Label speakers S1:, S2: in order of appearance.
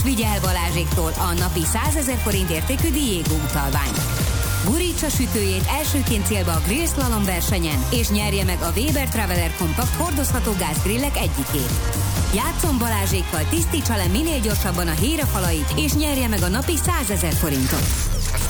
S1: Vigye el Balázséktól a napi 100 000 forint értékű Diego utalványt. Gurítsa sütőjét elsőként célba a Grill Slalom versenyen, és nyerje meg a Weber Traveler Compact hordozható gázgrillek egyikét. Játszon Balázsékkal, tisztítsa le minél gyorsabban a hírefalait, és nyerje meg a napi 100 000 forintot.